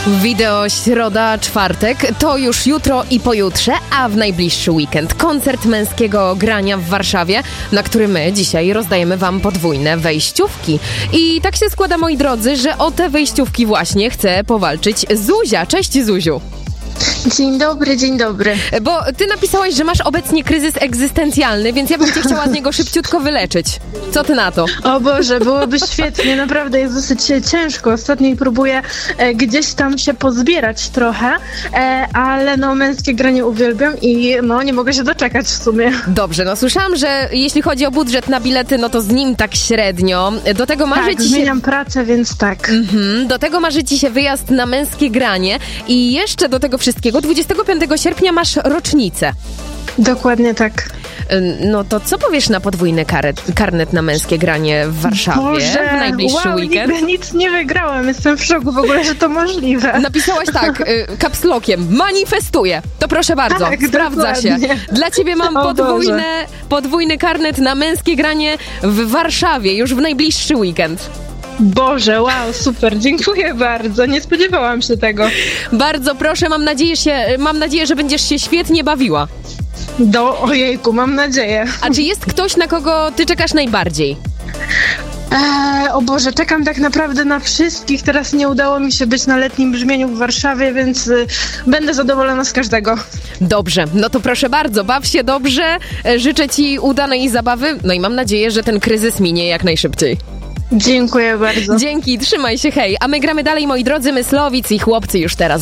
Wideo środa, czwartek to już jutro i pojutrze, a w najbliższy weekend koncert męskiego grania w Warszawie, na który my dzisiaj rozdajemy wam podwójne wejściówki. I tak się składa, moi drodzy, że o te wejściówki właśnie chce powalczyć Zuzia. Cześć, Zuziu. Dzień dobry, dzień dobry. Bo ty napisałaś, że masz obecnie kryzys egzystencjalny, więc ja bym cię chciała z niego szybciutko wyleczyć. Co ty na to? O Boże, byłoby świetnie, naprawdę jest dosyć ciężko. Ostatnio próbuję gdzieś tam się pozbierać trochę, ale no męskie granie uwielbiam i no nie mogę się doczekać w sumie. Dobrze, no słyszałam, że jeśli chodzi o budżet na bilety, no to z nim tak średnio. Do tego marzy ci się... zmieniam pracę, więc tak. Do tego marzy ci się wyjazd na męskie granie i jeszcze do tego wszystkiego 25 sierpnia masz rocznicę. Dokładnie tak. No to co powiesz na podwójny karnet na męskie granie w Warszawie Boże, w najbliższy weekend? Nigdy nic nie wygrałam, jestem w szoku w ogóle, że to możliwe. Napisałaś tak, kapslokiem, manifestuję. To proszę bardzo, tak, sprawdza dokładnie. się. Dla ciebie mam podwójny karnet na męskie granie w Warszawie już w najbliższy weekend. Boże, wow, super, dziękuję bardzo, nie spodziewałam się tego. Bardzo proszę, mam nadzieję, że będziesz się świetnie bawiła. Ojejku, mam nadzieję. A czy jest ktoś, na kogo ty czekasz najbardziej? O Boże, czekam tak naprawdę na wszystkich. Teraz nie udało mi się być na letnim brzmieniu w Warszawie, więc będę zadowolona z każdego. Dobrze, no to proszę bardzo, baw się dobrze, życzę ci udanej zabawy, no i mam nadzieję, że ten kryzys minie jak najszybciej. Dziękuję bardzo. Dzięki, trzymaj się, hej. A my gramy dalej, moi drodzy, Myslowic i chłopcy już teraz.